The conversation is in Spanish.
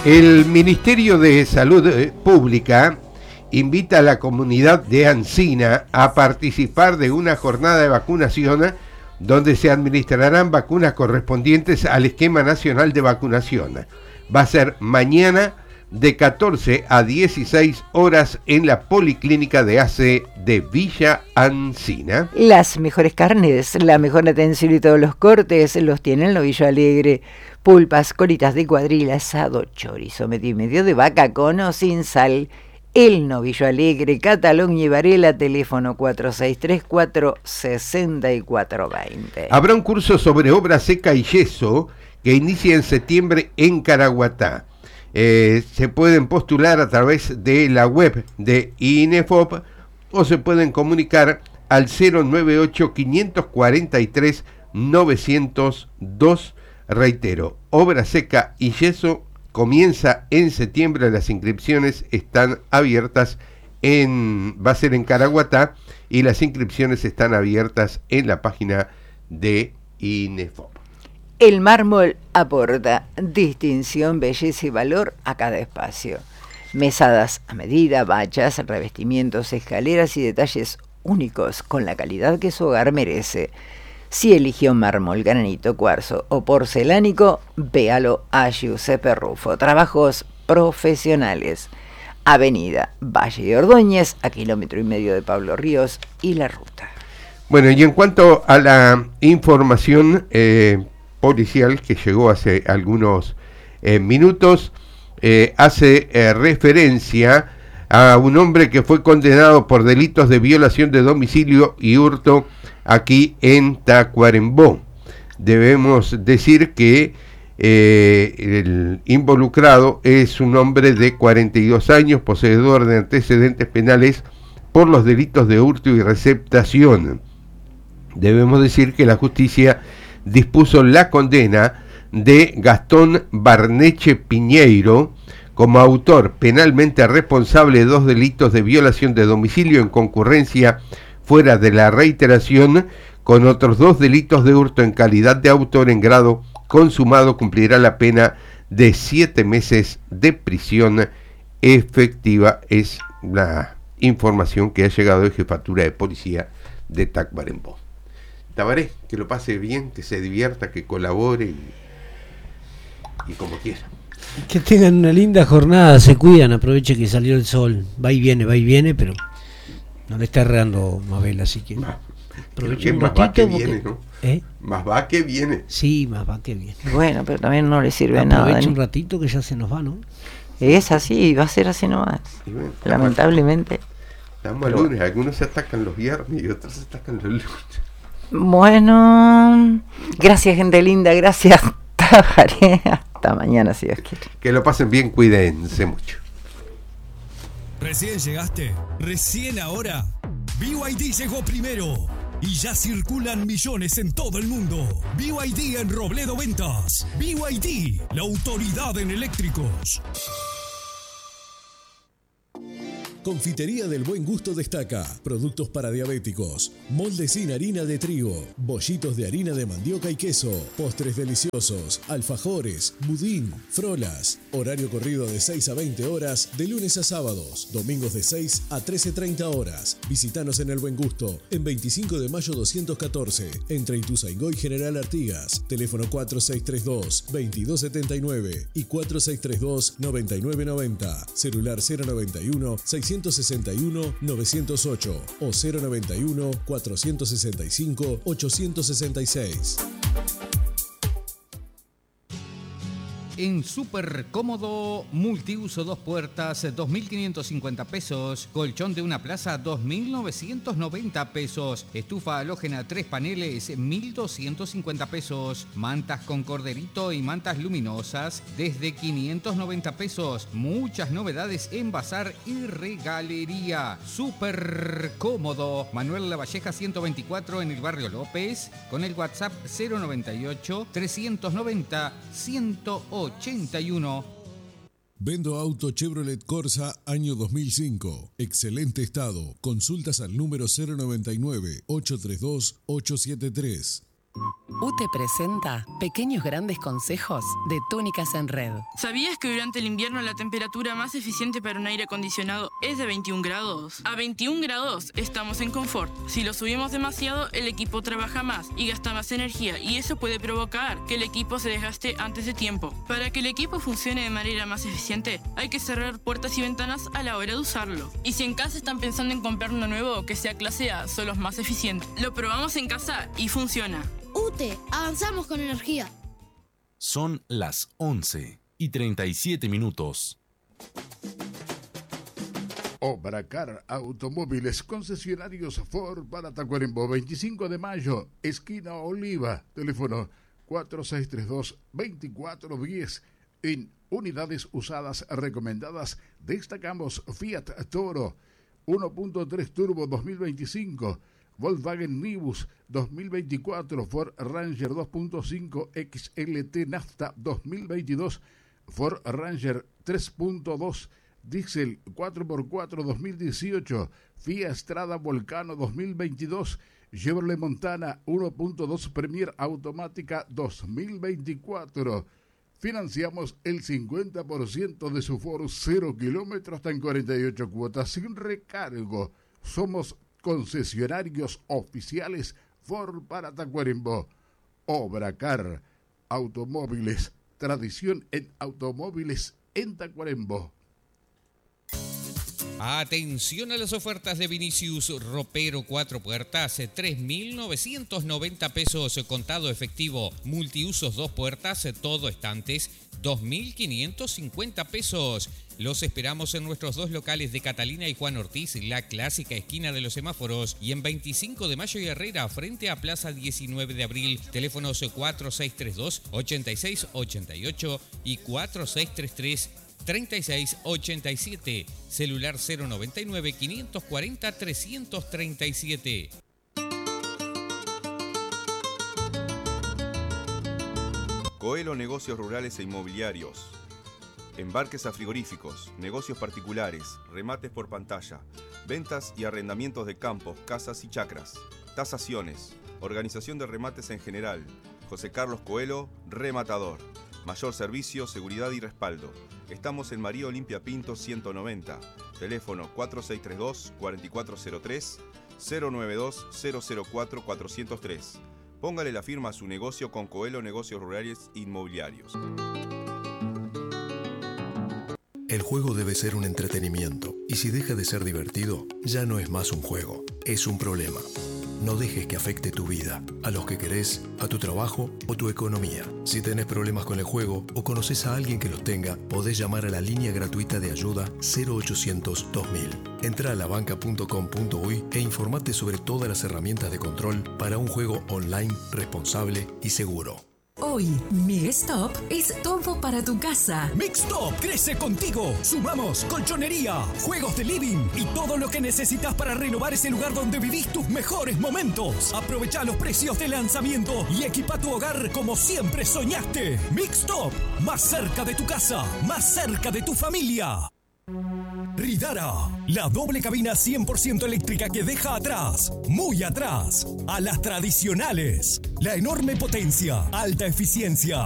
El Ministerio de Salud Pública invita a la comunidad de Ancina a participar de una jornada de vacunación donde se administrarán vacunas correspondientes al esquema nacional de vacunación. Va a ser mañana de 14 a 16 horas en la Policlínica de ACE de Villa Ancina. Las mejores carnes, la mejor atención y todos los cortes los tiene el Novillo Alegre. Pulpas, colitas de cuadril, asado, chorizo medio de vaca con o sin sal. El Novillo Alegre, Catalón y Varela, teléfono 4634-6420. Habrá un curso sobre obra seca y yeso que inicia en septiembre en Caraguatá. Se pueden postular a través de la web de INEFOP o se pueden comunicar al 098-543-902. Reitero, obra seca y yeso comienza en septiembre, las inscripciones están abiertas va a ser en Caraguatá y las inscripciones están abiertas en la página de INEFOP. El mármol aporta distinción, belleza y valor a cada espacio. Mesadas a medida, bachas, revestimientos, escaleras y detalles únicos con la calidad que su hogar merece. Si eligió mármol, granito, cuarzo o porcelánico, véalo a Giuseppe Rufo. Trabajos profesionales. Avenida Valle de Ordóñez, a 1,5 kilómetros de Pablo Ríos y La Ruta. Bueno, y en cuanto a la información policial que llegó hace algunos minutos, hace referencia a un hombre que fue condenado por delitos de violación de domicilio y hurto aquí en Tacuarembó. Debemos decir que el involucrado es un hombre de 42 años, poseedor de antecedentes penales por los delitos de hurto y receptación. Debemos decir que la justicia dispuso la condena de Gastón Barneche Piñeiro como autor penalmente responsable de 2 delitos de violación de domicilio en concurrencia fuera de la reiteración, con otros 2 delitos de hurto en calidad de autor en grado consumado. Cumplirá la pena de 7 meses de prisión efectiva. Es la información que ha llegado de Jefatura de Policía de Tacuarembó. Tabaré, que lo pase bien, que se divierta, que colabore y como quiera. Que tengan una linda jornada, se cuidan, aproveche que salió el sol, va y viene, pero no le está errando Mabel, así que aproveche un ratito. Más va que viene, ¿no? Más va que viene. Sí, más va que viene. Bueno, pero también no le sirve nada. Aproveche un ratito que ya se nos va, ¿no? Es así, va a ser así nomás. Bueno, lamentablemente. Estamos el lunes, algunos se atacan los viernes y otros se atacan los lunes. Bueno, gracias gente linda, gracias Tabaré. Hasta mañana si Dios quiere. Que lo pasen bien, cuídense mucho. ¿Recién llegaste? ¿Recién ahora? BYD llegó primero y ya circulan millones en todo el mundo. BYD en Robledo Ventas. BYD, la autoridad en eléctricos. Confitería del Buen Gusto destaca productos para diabéticos, moldes sin harina de trigo, bollitos de harina de mandioca y queso, postres deliciosos, alfajores, budín, frolas. Horario corrido de 6 a 20 horas de lunes a sábados, domingos de 6 a 13:30 horas. Visítanos en El Buen Gusto, en 25 de mayo 214, entre Ituzaingó y General Artigas. Teléfono 4632-2279 y 4632-9990. Celular 091-661-908 o 091-465-866. En Super Cómodo, multiuso 2 puertas, 2.550 pesos. Colchón de una plaza, 2.990 pesos. Estufa halógena 3 paneles, 1.250 pesos. Mantas con corderito y mantas luminosas, desde 590 pesos. Muchas novedades en bazar y regalería. Super Cómodo. Manuel Lavalleja 124 en el barrio López, con el WhatsApp 098 390 181. Vendo auto Chevrolet Corsa año 2005. Excelente estado. Consultas al número 099-832-873. UTE presenta Pequeños Grandes Consejos de Túnicas en Red. ¿Sabías que durante el invierno la temperatura más eficiente para un aire acondicionado es de 21 grados? A 21 grados estamos en confort. Si lo subimos demasiado, el equipo trabaja más y gasta más energía, y eso puede provocar que el equipo se desgaste antes de tiempo. Para que el equipo funcione de manera más eficiente, hay que cerrar puertas y ventanas a la hora de usarlo. Y si en casa están pensando en comprar uno nuevo que sea clase A, son los más eficientes. Lo probamos en casa y funciona. UTE, avanzamos con energía. Son las 11:37. Obracar Automóviles, concesionarios Ford para Tacuarembó, 25 de mayo, esquina Oliva, teléfono 4632-2410. En unidades usadas recomendadas destacamos Fiat Toro 1.3 Turbo 2025, Volkswagen Nibus 2024, Ford Ranger 2.5 XLT Nafta 2022, Ford Ranger 3.2 Diesel 4x4 2018, Fiat Strada Volcano 2022, Chevrolet Montana 1.2 Premier Automática 2024. Financiamos el 50% de su Ford 0 kilómetros hasta en 48 cuotas sin recargo. Somos concesionarios oficiales Ford para Tacuarembó. Obracar Automóviles, tradición en automóviles en Tacuarembó. Atención a las ofertas de Vinicius Ropero 4 puertas, 3.990 pesos contado efectivo. Multiusos 2 puertas, todo estantes, 2.550 pesos. Los esperamos en nuestros 2 locales de Catalina y Juan Ortiz, la clásica esquina de los semáforos, y en 25 de Mayo y Herrera, frente a Plaza 19 de Abril. Teléfonos 4632-8688 y 4633-3687. Celular 099-540-337. Coelho Negocios Rurales e Inmobiliarios. Embarques a frigoríficos, negocios particulares, remates por pantalla, ventas y arrendamientos de campos, casas y chacras, tasaciones, organización de remates en general. José Carlos Coelho, rematador. Mayor servicio, seguridad y respaldo. Estamos en María Olimpia Pinto 190. Teléfono 4632-4403, 092-004-403. Póngale la firma a su negocio con Coelho Negocios Rurales Inmobiliarios. El juego debe ser un entretenimiento, y si deja de ser divertido, ya no es más un juego, es un problema. No dejes que afecte tu vida, a los que querés, a tu trabajo o tu economía. Si tenés problemas con el juego o conoces a alguien que los tenga, podés llamar a la línea gratuita de ayuda 0800 2000. Entra a labanca.com.uy e informate sobre todas las herramientas de control para un juego online responsable y seguro. Hoy, Mixtop es todo para tu casa. Mixtop crece contigo. Sumamos colchonería, juegos de living y todo lo que necesitas para renovar ese lugar donde vivís tus mejores momentos. Aprovecha los precios de lanzamiento y equipa tu hogar como siempre soñaste. Mixtop, más cerca de tu casa, más cerca de tu familia. Ridara, la doble cabina 100% eléctrica que deja atrás, muy atrás, a las tradicionales. La enorme potencia, alta eficiencia